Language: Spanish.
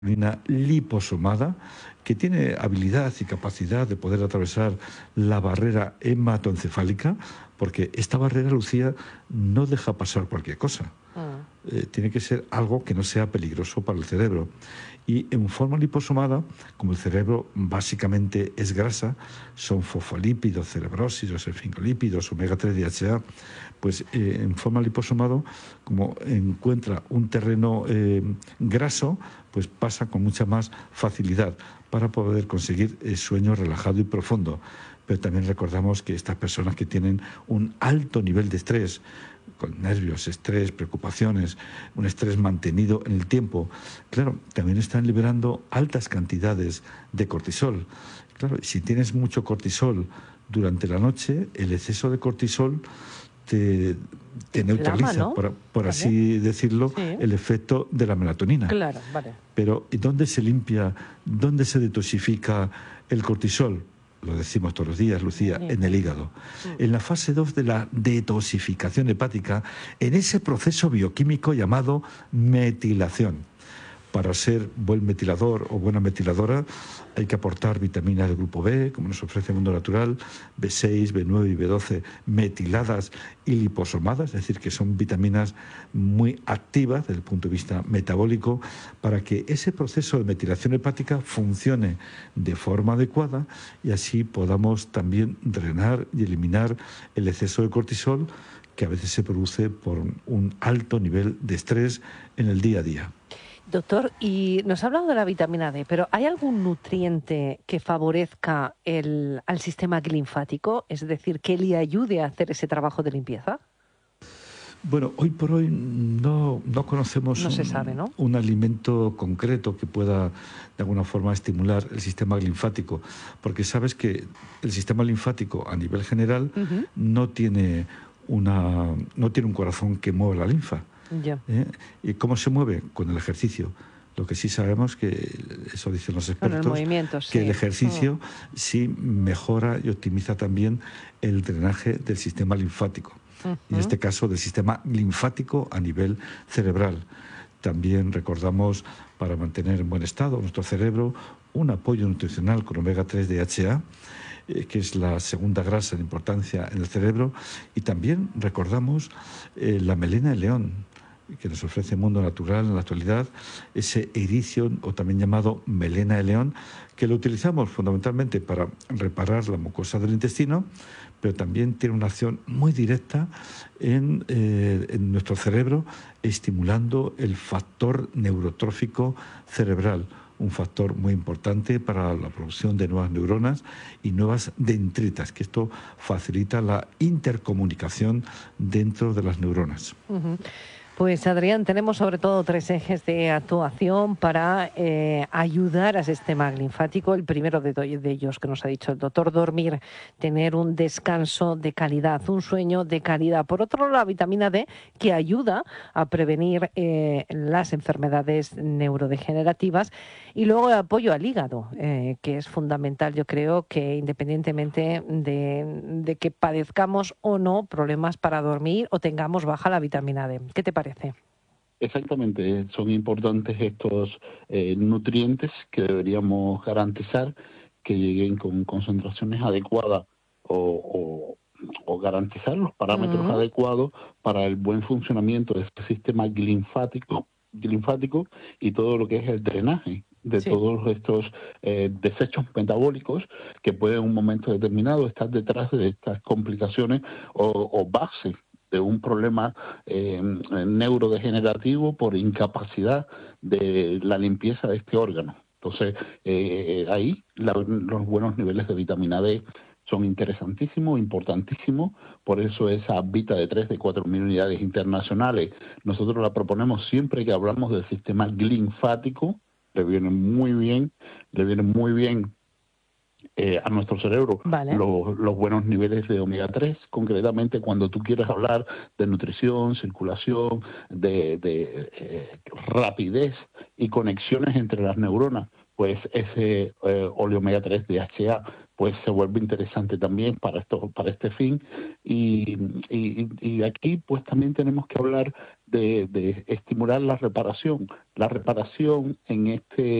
una liposomada que tiene habilidad y capacidad de poder atravesar la barrera hematoencefálica, porque esta barrera, Lucía, no deja pasar cualquier cosa. Tiene que ser algo que no sea peligroso para el cerebro. Y en forma liposomada, como el cerebro básicamente es grasa, son fosfolípidos, cerebrósidos, esfingolípidos, omega 3 DHA, pues en forma liposomado, como encuentra un terreno graso, pues pasa con mucha más facilidad para poder conseguir sueño relajado y profundo. Pero también recordamos que estas personas que tienen un alto nivel de estrés, con nervios, estrés, preocupaciones, un estrés mantenido en el tiempo, claro, también están liberando altas cantidades de cortisol. Claro, si tienes mucho cortisol durante la noche, el exceso de cortisol te neutraliza, ¿no? por así decirlo, Sí. el efecto de la melatonina. Claro, vale. Pero ¿y dónde se limpia, dónde se detoxifica el cortisol? Lo decimos todos los días, Lucía, en el hígado. En la fase 2 de la detoxificación hepática, en ese proceso bioquímico llamado metilación. Para ser buen metilador o buena metiladora hay que aportar vitaminas del grupo B, como nos ofrece el mundo natural, B6, B9 y B12 metiladas y liposomadas, es decir, que son vitaminas muy activas desde el punto de vista metabólico para que ese proceso de metilación hepática funcione de forma adecuada y así podamos también drenar y eliminar el exceso de cortisol que a veces se produce por un alto nivel de estrés en el día a día. Doctor, y nos ha hablado de la vitamina D, pero ¿hay algún nutriente que favorezca al sistema linfático? Es decir, que le ayude a hacer ese trabajo de limpieza. Bueno, hoy por hoy no conocemos No se sabe, ¿no? un alimento concreto que pueda de alguna forma estimular el sistema linfático, porque sabes que el sistema linfático a nivel general no tiene un corazón que mueva la linfa. ¿Y cómo se mueve? Con el ejercicio. Lo que sí sabemos, que eso dicen los expertos, que el ejercicio sí mejora y optimiza también el drenaje del sistema linfático. Y en este caso del sistema linfático a nivel cerebral. También recordamos, para mantener en buen estado nuestro cerebro, un apoyo nutricional con omega 3 DHA, que es la segunda grasa de importancia en el cerebro. Y también recordamos la melena de león, que nos ofrece el mundo natural en la actualidad, ese ericio, o también llamado melena de león, que lo utilizamos fundamentalmente para reparar la mucosa del intestino, pero también tiene una acción muy directa en nuestro cerebro, estimulando el factor neurotrófico cerebral, un factor muy importante para la producción de nuevas neuronas y nuevas dendritas, que esto facilita la intercomunicación dentro de las neuronas. Pues Adrián, tenemos sobre todo 3 ejes de actuación para ayudar al sistema linfático. El primero de ellos que nos ha dicho el doctor, dormir, tener un descanso de calidad, un sueño de calidad. Por otro lado, la vitamina D, que ayuda a prevenir las enfermedades neurodegenerativas. Y luego el apoyo al hígado, que es fundamental, yo creo, que independientemente de que padezcamos o no problemas para dormir o tengamos baja la vitamina D. ¿Qué te parece? Exactamente, son importantes estos nutrientes que deberíamos garantizar que lleguen con concentraciones adecuadas o garantizar los parámetros adecuados para el buen funcionamiento de este sistema linfático y todo lo que es el drenaje de todos estos desechos metabólicos que pueden en un momento determinado estar detrás de estas complicaciones o bases de un problema neurodegenerativo por incapacidad de la limpieza de este órgano. Entonces, ahí los buenos niveles de vitamina D son interesantísimos, importantísimos, por eso esa Vita de 3 de 4.000 unidades internacionales, nosotros la proponemos siempre que hablamos del sistema linfático, le viene muy bien a nuestro cerebro los buenos niveles de omega 3, concretamente cuando tú quieres hablar de nutrición, circulación, de rapidez y conexiones entre las neuronas, pues ese oleomega 3 DHA pues se vuelve interesante también para este fin. Y aquí pues también tenemos que hablar de estimular la reparación en este